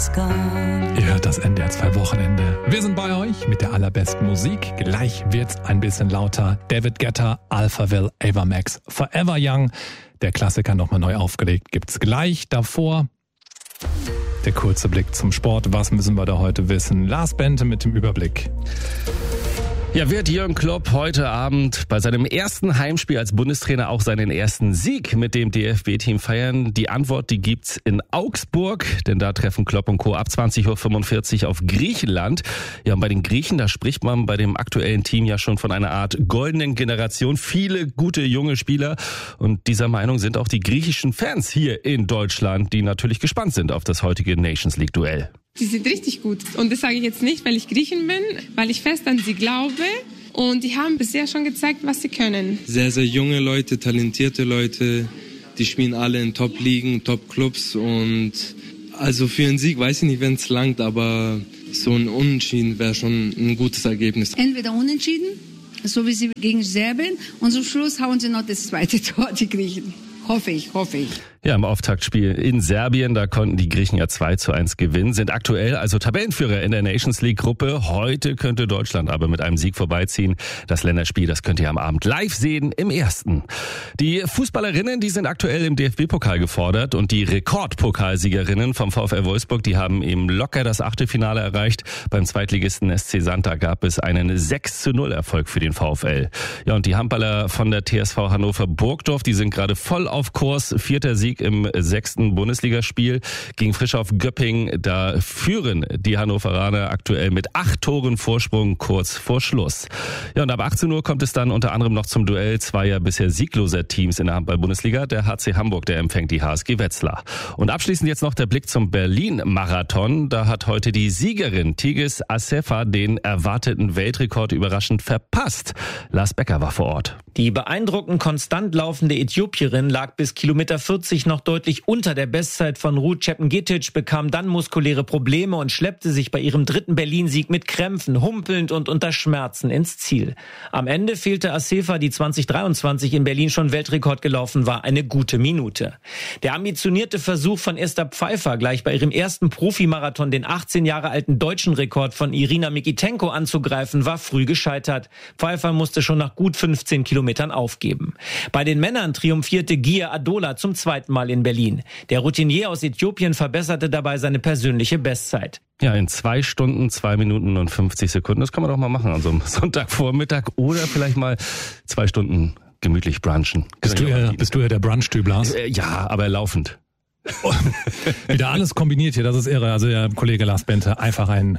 it's gone. Ihr hört das NDR 2 Wochenende. Wir sind bei euch mit der allerbesten Musik. Gleich wird's ein bisschen lauter. David Guetta, Alphaville, Ava Max, Forever Young. Der Klassiker nochmal neu aufgelegt gibt's gleich. Davor der kurze Blick zum Sport. Was müssen wir da heute wissen? Lars Bente mit dem Überblick. Ja, wird Jürgen Klopp heute Abend bei seinem ersten Heimspiel als Bundestrainer auch seinen ersten Sieg mit dem DFB-Team feiern? Die Antwort, die gibt's in Augsburg, denn da treffen Klopp und Co. ab 20.45 Uhr auf Griechenland. Ja, und bei den Griechen, da spricht man bei dem aktuellen Team ja schon von einer Art goldenen Generation. Viele gute junge Spieler, und dieser Meinung sind auch die griechischen Fans hier in Deutschland, die natürlich gespannt sind auf das heutige Nations League-Duell. Die sind richtig gut. Und das sage ich jetzt nicht, weil ich Griechin bin, weil ich fest an sie glaube. Und die haben bisher schon gezeigt, was sie können. Sehr, sehr junge Leute, talentierte Leute. Die spielen alle in Top-Ligen, Top-Clubs. Und also für einen Sieg weiß ich nicht, wenn es langt, aber so ein Unentschieden wäre schon ein gutes Ergebnis. Entweder unentschieden, so wie sie gegen Serbien. Und zum Schluss hauen sie noch das zweite Tor, die Griechen. Hoffe ich. Ja, im Auftaktspiel in Serbien, da konnten die Griechen ja 2:1 gewinnen, sind aktuell also Tabellenführer in der Nations League Gruppe. Heute könnte Deutschland aber mit einem Sieg vorbeiziehen. Das Länderspiel, das könnt ihr am Abend live sehen im ersten. Die Fußballerinnen, die sind aktuell im DFB-Pokal gefordert, und die Rekordpokalsiegerinnen vom VfL Wolfsburg, die haben eben locker das Achtelfinale erreicht. Beim Zweitligisten SC Santa gab es einen 6:0 Erfolg für den VfL. Ja, und die Handballer von der TSV Hannover Burgdorf, die sind gerade voll auf Kurs. 4. Sieg im 6. Bundesligaspiel gegen Frischhoff Göpping. Da führen die Hannoveraner aktuell mit 8 Toren Vorsprung kurz vor Schluss. Ja, und ab 18 Uhr kommt es dann unter anderem noch zum Duell zweier bisher siegloser Teams in der Handball-Bundesliga. Der HC Hamburg, der empfängt die HSG Wetzlar. Und abschließend jetzt noch der Blick zum Berlin-Marathon. Da hat heute die Siegerin Tigis Assefa den erwarteten Weltrekord überraschend verpasst. Lars Becker war vor Ort. Die beeindruckend konstant laufende Äthiopierin lag bis Kilometer 40 noch deutlich unter der Bestzeit von Ruth Chepngetich, bekam dann muskuläre Probleme und schleppte sich bei ihrem 3. Berlin-Sieg mit Krämpfen, humpelnd und unter Schmerzen ins Ziel. Am Ende fehlte Assefa, die 2023 in Berlin schon Weltrekord gelaufen war, eine gute Minute. Der ambitionierte Versuch von Esther Pfeiffer, gleich bei ihrem ersten Profimarathon den 18 Jahre alten deutschen Rekord von Irina Mikitenko anzugreifen, war früh gescheitert. Pfeiffer musste schon nach gut 15 Kilometern aufgeben. Bei den Männern triumphierte Gia Adola zum 2. Mal in Berlin. Der Routinier aus Äthiopien verbesserte dabei seine persönliche Bestzeit. Ja, in 2 Stunden, 2 Minuten und 50 Sekunden. Das kann man doch mal machen an so einem Sonntagvormittag, oder vielleicht mal 2 Stunden gemütlich brunchen. Bist du ja der Brunch-Typ, Lars? Ja, aber laufend. Wieder alles kombiniert hier, das ist irre. Also der Kollege Lars Bente, einfach ein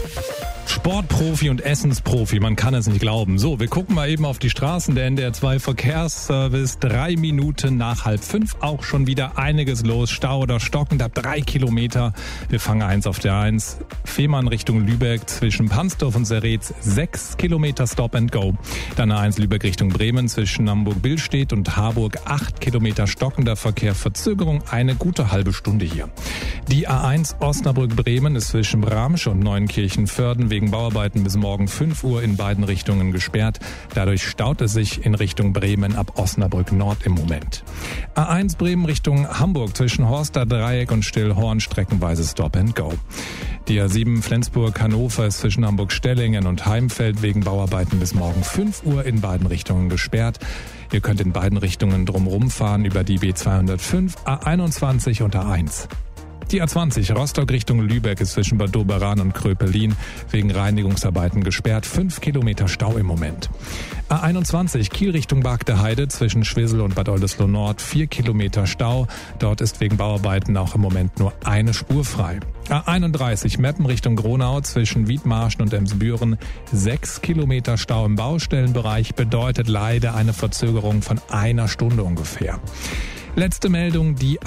Sportprofi und Essensprofi, man kann es nicht glauben. So, wir gucken mal eben auf die Straßen. Der NDR 2 Verkehrsservice, 3 Minuten nach 4:30, auch schon wieder einiges los. Stau oder stockend ab 3 Kilometer. Wir fangen 1 auf der 1. Fehmarn Richtung Lübeck zwischen Pansdorf und Seretz 6 Kilometer Stop and Go. Dann eine 1 Lübeck Richtung Bremen zwischen Hamburg-Billstedt und Harburg 8 Kilometer stockender Verkehr. Verzögerung eine gute halbe Stunde hier. Die A1 Osnabrück-Bremen ist zwischen Bramsch und Neunkirchen-Vörden wegen Bauarbeiten bis morgen 5 Uhr in beiden Richtungen gesperrt. Dadurch staut es sich in Richtung Bremen ab Osnabrück Nord im Moment. A1 Bremen Richtung Hamburg zwischen Horster Dreieck und Stillhorn streckenweise Stop and Go. Die A7 Flensburg-Hannover ist zwischen Hamburg-Stellingen und Heimfeld wegen Bauarbeiten bis morgen 5 Uhr in beiden Richtungen gesperrt. Ihr könnt in beiden Richtungen drumherum fahren über die B205, A21 und A1. Die A20 Rostock Richtung Lübeck ist zwischen Bad Doberan und Kröpelin wegen Reinigungsarbeiten gesperrt. 5 Kilometer Stau im Moment. A21 Kiel Richtung Bargteheide zwischen Schwissel und Bad Oldesloe Nord 4 Kilometer Stau. Dort ist wegen Bauarbeiten auch im Moment nur eine Spur frei. A31 Meppen Richtung Gronau zwischen Wiedmarschen und Emsbüren 6 Kilometer Stau im Baustellenbereich, bedeutet leider eine Verzögerung von 1 Stunde ungefähr. Letzte Meldung, die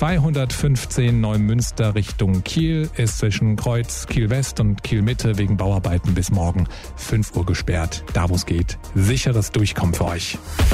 A215 Neumünster Richtung Kiel ist zwischen Kreuz, Kiel West und Kiel Mitte wegen Bauarbeiten bis morgen 5 Uhr gesperrt. Da wo es geht, sicheres Durchkommen für euch.